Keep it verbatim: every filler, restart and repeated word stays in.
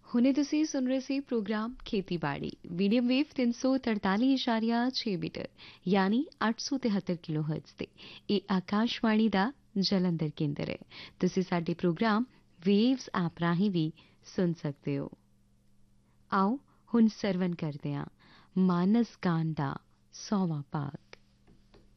ਹੁਣੇ ਤੁਸੀਂ ਸੁਣ ਰਹੇ ਸੀ ਪ੍ਰੋਗਰਾਮ ਖੇਤੀਬਾੜੀ ਮੀਡੀਅਮ ਵੇਵ ਤਿੰਨ ਸੌ ਤਰਤਾਲੀ ਇਸ਼ਾਰੀਆ ਛੇ ਮੀਟਰ ਯਾਨੀ ਅੱਠ ਸੌ ਤਿਹੱਤਰ ਕਿਲੋਹਰਟਜ਼ ਤੇ ਇਹ ਆਕਾਸ਼ਵਾਣੀ ਦਾ ਜਲੰਧਰ ਕੇਂਦਰ ਹੈ। ਤੁਸੀਂ ਸਾਡੇ ਪ੍ਰੋਗਰਾਮ ਵੇਵਸ ਐਪ ਰਾਹੀਂ ਵੀ ਸੁਣ ਸਕਦੇ ਹੋ। ਆਓ ਹੁਣ ਸਰਵਨ ਕਰਦੇ ਹਾਂ ਮਾਨਸ ਗਾਨ ਦਾ ਸੌਵਾਂ ਭਾਗ।